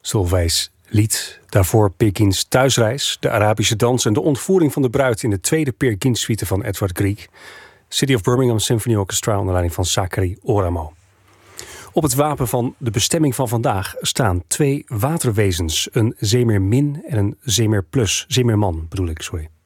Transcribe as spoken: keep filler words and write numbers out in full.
Solveig's lied. Daarvoor Peer Gynt's thuisreis, de Arabische dans en de ontvoering van de bruid in de tweede Peer Gynt suite van Edvard Grieg. City of Birmingham Symphony Orchestra onder leiding van Sakari Oramo. Op het wapen van de bestemming van vandaag staan twee waterwezens. Een zeemeermin en een zeemeerplus. Zeemeerman bedoel ik, sorry.